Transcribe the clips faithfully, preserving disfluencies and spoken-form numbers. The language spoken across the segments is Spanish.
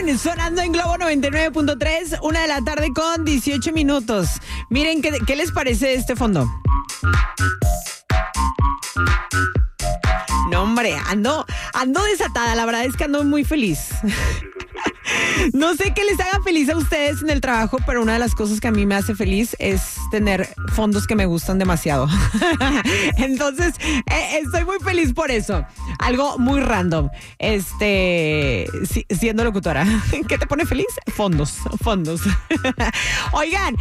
Moon, sonando en Globo noventa y nueve punto tres, una de la tarde con dieciocho minutos. Miren, ¿qué, qué les parece este fondo? No, hombre, ando, ando desatada, la verdad es que ando muy feliz. No sé qué les haga feliz a ustedes en el trabajo, pero una de las cosas que a mí me hace feliz es tener fondos que me gustan demasiado. Entonces, eh, estoy muy feliz por eso. Algo muy random. Este, si, siendo locutora. ¿Qué te pone feliz? Fondos, fondos. Oigan,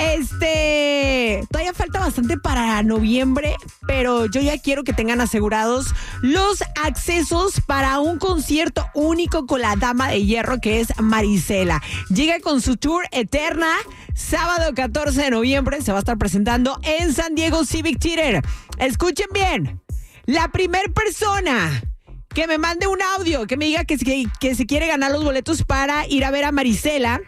este, todavía falta bastante para noviembre, pero yo ya quiero que tengan asegurados los accesos para un concierto único con la dama de hierro que es Marisela. Llega con su tour Eterna, sábado catorce de noviembre, se va a estar presentando en San Diego Civic Theater. Escuchen bien, la primer persona que me mande un audio, que me diga que, que, que se quiere ganar los boletos para ir a ver a Marisela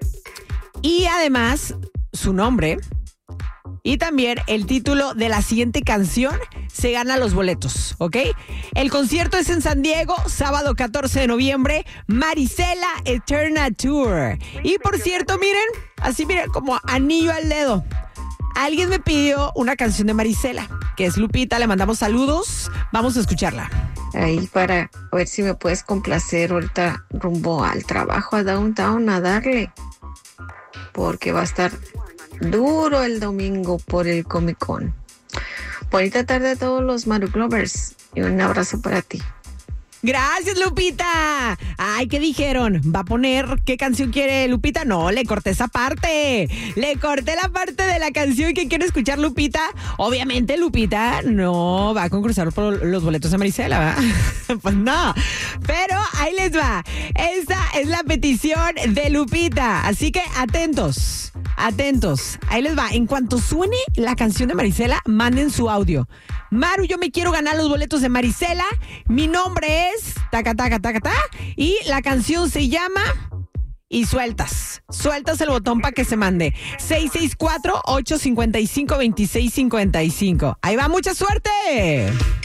y además su nombre y también el título de la siguiente canción, se gana los boletos, ¿ok? El concierto es en San Diego, sábado catorce de noviembre, Marisela Eterna Tour. Y por cierto, miren, así miren, como anillo al dedo. Alguien me pidió una canción de Marisela, que es Lupita, le mandamos saludos, vamos a escucharla. Ahí para ver si me puedes complacer ahorita rumbo al trabajo a Downtown a darle, porque va a estar duro el domingo por el Comic Con. Bonita tarde a todos los Maru Glovers y un abrazo para ti. Gracias, Lupita. Ay, ¿qué dijeron? ¿Va a poner qué canción quiere Lupita? No, le corté esa parte. Le corté la parte de la canción que quiere escuchar Lupita. Obviamente, Lupita no va a concursar por los boletos de Marisela, ¿verdad? Pues no. Pero ahí les va. Esta es la petición de Lupita. Así que atentos, atentos. Ahí les va. En cuanto suene la canción de Marisela, manden su audio. Maru, yo me quiero ganar los boletos de Marisela. Mi nombre es taca, taca, taca, taca. Y la canción se llama Y sueltas. Sueltas el botón para que se mande. seis seis cuatro, ocho cinco cinco, dos seis cinco cinco. Ahí va, mucha suerte.